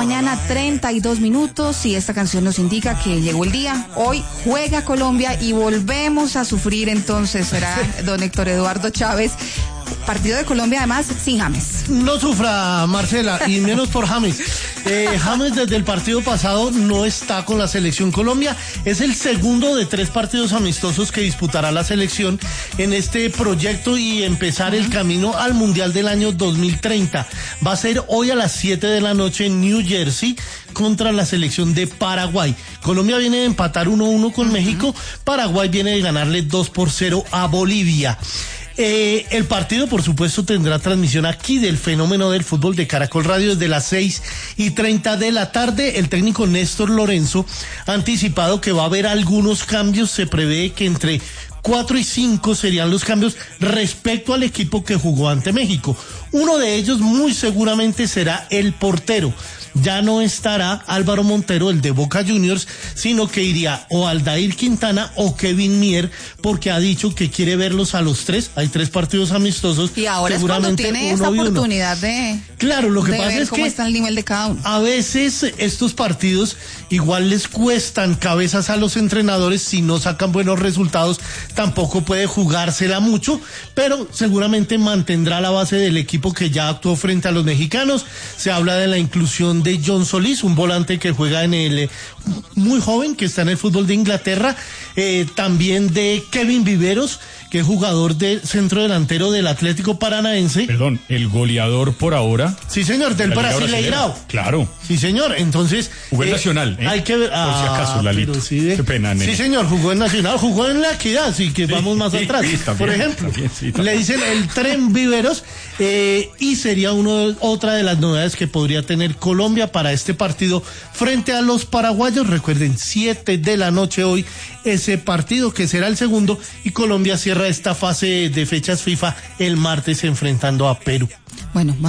mañana, 32 minutos, y esta canción nos indica que llegó el día. Hoy juega Colombia y volvemos a sufrir, entonces será don Héctor Eduardo Chávez. Partido de Colombia, además, sin James. No sufra, Marcela, y menos por James. James desde el partido pasado no está con la selección Colombia. Es el segundo de 3 partidos amistosos que disputará la selección en este proyecto y empezar el camino al Mundial del año 2030. Va a ser hoy a las 7 de la noche en New Jersey contra la selección de Paraguay. Colombia viene de empatar 1-1 con México. Paraguay viene de ganarle 2-0 a Bolivia. El partido, por supuesto, tendrá transmisión aquí del Fenómeno del Fútbol de Caracol Radio desde las 6:30 de la tarde. El técnico Néstor Lorenzo ha anticipado que va a haber algunos cambios. Se prevé que entre 4 y 5 serían los cambios respecto al equipo que jugó ante México. Uno de ellos muy seguramente será el portero. Ya no estará Álvaro Montero, el de Boca Juniors, sino que iría o Aldair Quintana o Kevin Mier, porque ha dicho que quiere verlos a los 3. Hay 3 partidos amistosos. Y ahora es cuando tiene esa oportunidad de... Claro, lo que pasa es cómo que está el nivel de cada uno. A veces estos partidos igual les cuestan cabezas a los entrenadores. Si no sacan buenos resultados, tampoco puede jugársela mucho, pero seguramente mantendrá la base del equipo que ya actuó frente a los mexicanos. Se habla de la inclusión de John Solís, un volante que juega en el muy joven, que está en el fútbol de Inglaterra, también de Kevin Viveros, que es jugador de centro delantero del Atlético Paranaense. Perdón, el goleador por ahora. Sí, señor, del Brasileirao. Claro. Sí, señor, entonces... Jugó en Nacional, Hay que ver... por si acaso, Lalito. Sí, qué pena, nene. Sí, señor, jugó en Nacional, jugó en La Equidad, así que vamos más atrás. Sí, también, por ejemplo, también. Le dicen el Tren Viveros, y sería otra de las novedades que podría tener Colombia para este partido frente a los paraguayos. Recuerden, 7 de la noche hoy, ese partido que será el segundo, y Colombia cierra esta fase de fechas FIFA el martes enfrentando a Perú. Bueno,